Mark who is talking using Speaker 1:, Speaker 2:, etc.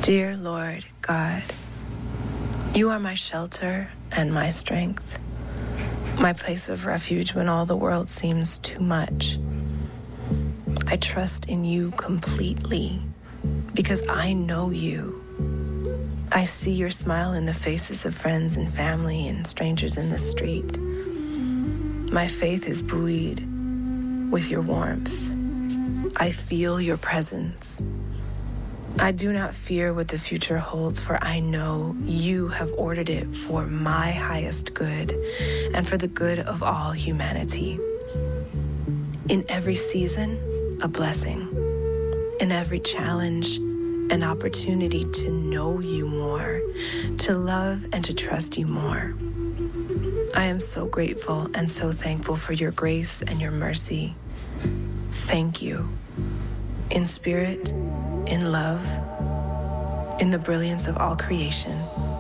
Speaker 1: Dear Lord God, you are my shelter and my strength, my place of refuge when all the world seems too much. I trust in you completely because I know you. I see your smile in the faces of friends and family and strangers in the street. My faith is buoyed with your warmth. I feel your presence. I do not fear what the future holds, for I know you have ordered it for my highest good and for the good of all humanity. In every season, a blessing. In every challenge, an opportunity to know you more, to love and to trust you more. I am so grateful and so thankful for your grace and your mercy. Thank you. In spirit, in love, in the brilliance of all creation,